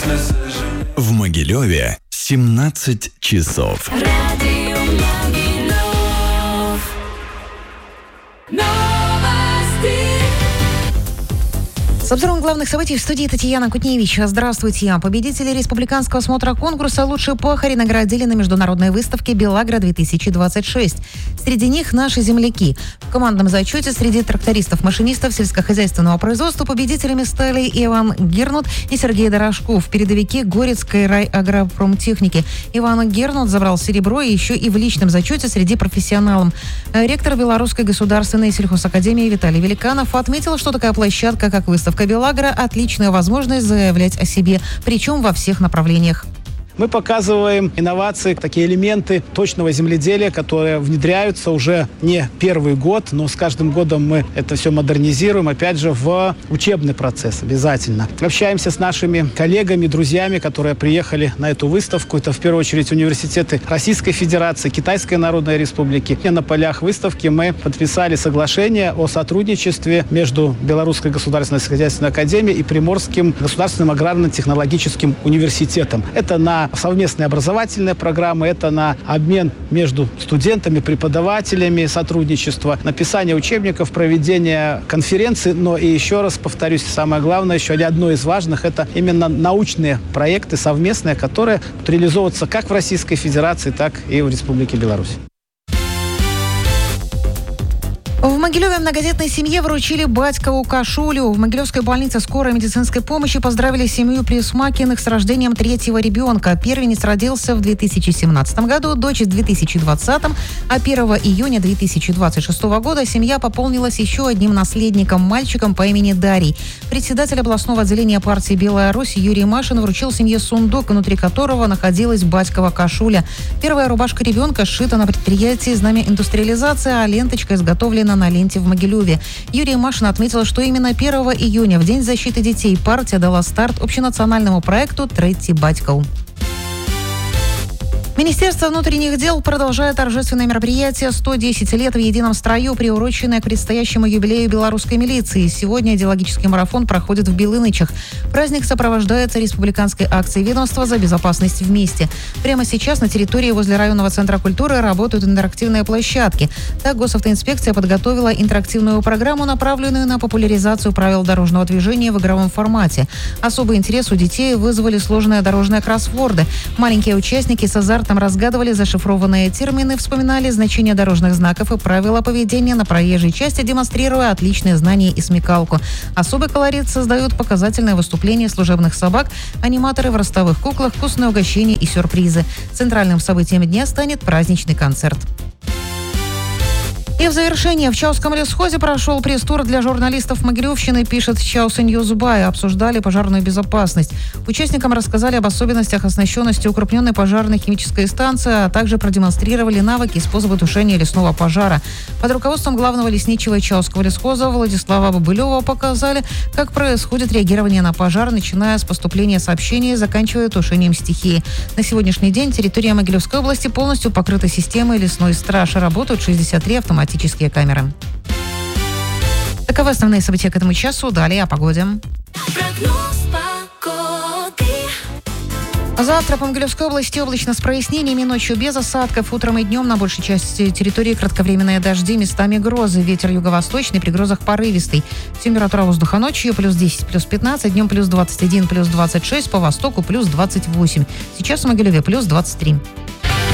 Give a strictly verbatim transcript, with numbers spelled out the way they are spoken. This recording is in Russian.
В Могилеве семнадцать часов. Радио Могилев. Новости. С обзором главных событий в студии Татьяна Кутневич. Здравствуйте. Победители республиканского смотра конкурса «Лучшие пахари» наградили на международной выставке «Белагра-две тысячи двадцать шесть». Среди них наши земляки. В командном зачете среди трактористов-машинистов сельскохозяйственного производства победителями стали Иван Гернут и Сергей Дорошков. Передовики Горецкой райагропромтехники. Иван Гернут забрал серебро и еще и в личном зачете среди профессионалов. Ректор Белорусской государственной сельхозакадемии Виталий Великанов отметил, что такая площадка, как выставка «Белагра», отличная возможность заявлять о себе, причем во всех направлениях. Мы показываем инновации, такие элементы точного земледелия, которые внедряются уже не первый год, но с каждым годом мы это все модернизируем, опять же, в учебный процесс обязательно. Общаемся с нашими коллегами, друзьями, которые приехали на эту выставку. Это в первую очередь университеты Российской Федерации, Китайской Народной Республики. И на полях выставки мы подписали соглашение о сотрудничестве между Белорусской государственной сельскохозяйственной академией и Приморским государственным аграрно-технологическим университетом. Это на совместные образовательные программы, это на обмен между студентами, преподавателями, сотрудничество, написание учебников, проведение конференций. Но и еще раз повторюсь, самое главное, еще одно из важных, это именно научные проекты совместные, которые будут реализовываться как в Российской Федерации, так и в Республике Беларусь. В Могилеве многодетной семье вручили батькову кашулю. В Могилевской больнице скорой медицинской помощи поздравили семью Присмакиных с рождением третьего ребенка. Первенец родился в две тысячи семнадцатом году, дочь в две тысячи двадцатом, а первого июня две тысячи двадцать шестого года семья пополнилась еще одним наследником, мальчиком по имени Дарий. Председатель областного отделения партии «Белая Русь» Юрий Машин вручил семье сундук, внутри которого находилась батькова кашуля. Первая рубашка ребенка сшита на предприятии «Знамя индустриализации», а ленточка изготовлена на ленте в Могилеве. Юрий Машин отметил, что именно первого июня, в День защиты детей, партия дала старт общенациональному проекту «Третий батьков». Министерство внутренних дел продолжает торжественное мероприятие «сто десять лет в едином строю», приуроченное к предстоящему юбилею белорусской милиции. Сегодня идеологический марафон проходит в Белынычах. Праздник сопровождается республиканской акцией ведомства «За безопасность вместе». Прямо сейчас на территории возле районного центра культуры работают интерактивные площадки. Так, госавтоинспекция подготовила интерактивную программу, направленную на популяризацию правил дорожного движения в игровом формате. Особый интерес у детей вызвали сложные дорожные кроссворды. Маленькие участники с азартом разгадывали зашифрованные термины, вспоминали значение дорожных знаков и правила поведения на проезжей части, демонстрируя отличные знания и смекалку. Особый колорит создают показательные выступления служебных собак, аниматоры в ростовых куклах, вкусные угощения и сюрпризы. Центральным событием дня станет праздничный концерт. И в завершение в Чауском лесхозе прошел пресс-тур для журналистов Могилевщины, пишет Чаусы Ньюсбай. Обсуждали пожарную безопасность. Участникам рассказали об особенностях оснащенности укрупненной пожарной химической станции, а также продемонстрировали навыки и способы тушения лесного пожара. Под руководством главного лесничего Чауского лесхоза Владислава Бобылева показали, как происходит реагирование на пожар, начиная с поступления сообщений и заканчивая тушением стихии. На сегодняшний день территория Могилевской области полностью покрыта системой лесной страж. Работают шестьдесят три автоматические камеры. Таковы основные события к этому часу. Далее о погоде. Прогноз погоды. Завтра по Могилевской области облачно с прояснениями, ночью без осадков, утром и днем на большей части территории кратковременные дожди, местами грозы, ветер юго-восточный, при грозах порывистый. Температура воздуха ночью плюс десять, плюс пятнадцать, днем плюс двадцать один, плюс двадцать шесть, по востоку плюс двадцать восемь. Сейчас в Могилеве плюс двадцать три.